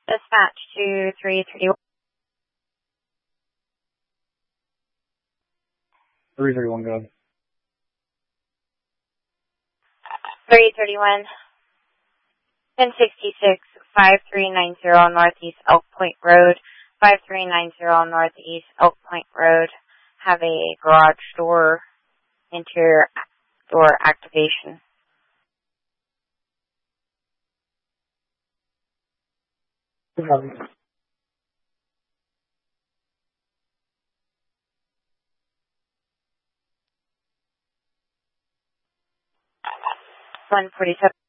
Dispatch to 331. 331, go ahead. 331. 1066, 5390 Northeast Elk Point Road. 5390 Northeast Elk Point Road. Have a garage door, interior door activation. No problem. 147.